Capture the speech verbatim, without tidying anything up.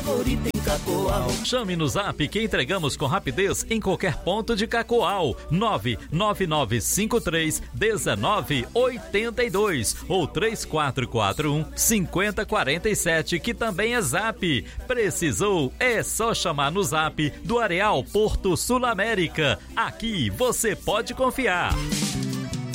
Chame no Zap que entregamos com rapidez em qualquer ponto de Cacoal. nove nove nove cinco três um nove oito dois ou três quatro quatro um cinco zero quatro sete, que também é Zap. Precisou? É só chamar no Zap do Areal Porto Sul América. Aqui você pode confiar.